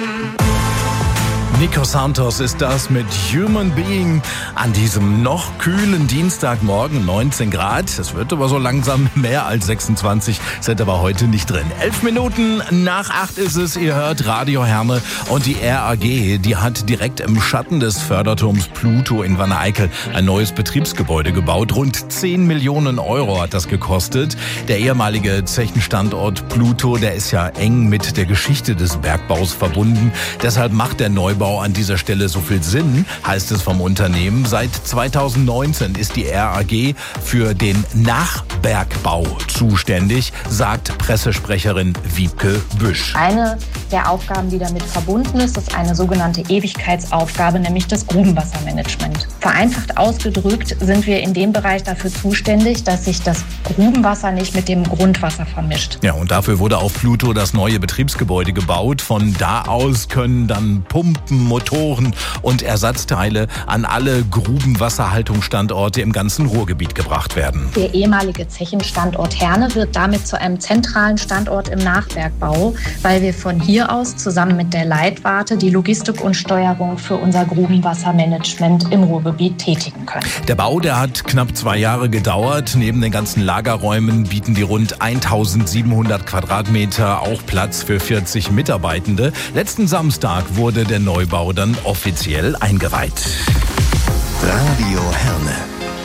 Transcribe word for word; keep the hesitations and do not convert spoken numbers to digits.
Nico Santos ist das mit Human Being an diesem noch kühlen Dienstagmorgen, neunzehn Grad. Es wird aber so langsam mehr als sechsundzwanzig, sind aber heute nicht drin. Elf Minuten nach acht ist es, ihr hört Radio Herne und die R A G, die hat direkt im Schatten des Förderturms Pluto in Wanne-Eickel ein neues Betriebsgebäude gebaut. Rund zehn Millionen Euro hat das gekostet. Der ehemalige Zechenstandort Pluto, der ist ja eng mit der Geschichte des Bergbaus verbunden. Deshalb macht der Neubau an dieser Stelle so viel Sinn, heißt es vom Unternehmen. Seit zweitausendneunzehn ist die R A G für den Nachbergbau zuständig, sagt Pressesprecherin Wiebke Büsch. Eine der Aufgaben, die damit verbunden ist, ist eine sogenannte Ewigkeitsaufgabe, nämlich das Grubenwassermanagement. Vereinfacht ausgedrückt sind wir in dem Bereich dafür zuständig, dass sich das Grubenwasser nicht mit dem Grundwasser vermischt. Ja, und dafür wurde auf Pluto das neue Betriebsgebäude gebaut. Von da aus können dann Pumpen, Motoren und Ersatzteile an alle Grubenwasserhaltungsstandorte im ganzen Ruhrgebiet gebracht werden. Der ehemalige Zechenstandort Herne wird damit zu einem zentralen Standort im Nachbergbau, weil wir von hier aus zusammen mit der Leitwarte die Logistik und Steuerung für unser Grubenwassermanagement im Ruhrgebiet tätigen können. Der Bau, der hat knapp zwei Jahre gedauert. Neben den ganzen Lagerräumen bieten die rund eintausendsiebenhundert Quadratmeter auch Platz für vierzig Mitarbeitende. Letzten Samstag wurde der Neubau dann offiziell eingeweiht. Radio Herne.